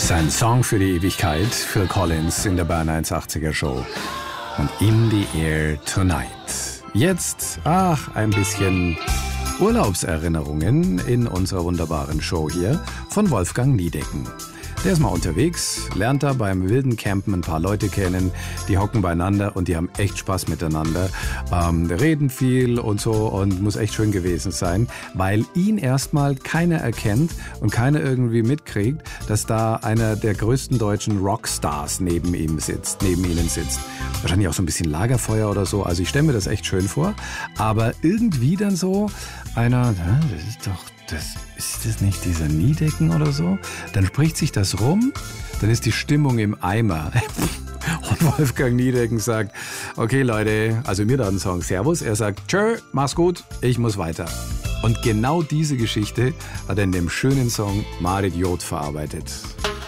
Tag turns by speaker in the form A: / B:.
A: Sein Song für die Ewigkeit, Phil Collins in der Bern 180er Show. Und In the Air Tonight. Jetzt, ein bisschen Urlaubserinnerungen in unserer wunderbaren Show hier von Wolfgang Niedecken. Der ist mal unterwegs, lernt da beim wilden Campen ein paar Leute kennen, die hocken beieinander und die haben echt Spaß miteinander, reden viel und so und muss echt schön gewesen sein, weil ihn erstmal keiner erkennt und keiner irgendwie mitkriegt, dass da einer der größten deutschen Rockstars neben ihnen sitzt. Wahrscheinlich auch so ein bisschen Lagerfeuer oder so, also ich stelle mir das echt schön vor, aber irgendwie dann so einer, ist das nicht dieser Niedecken oder so? Dann spricht sich das rum, dann ist die Stimmung im Eimer. Und Wolfgang Niedecken sagt, okay Leute, also mir da einen Song Servus. Er sagt, tschö, mach's gut, ich muss weiter. Und genau diese Geschichte hat er in dem schönen Song Marit Jod verarbeitet.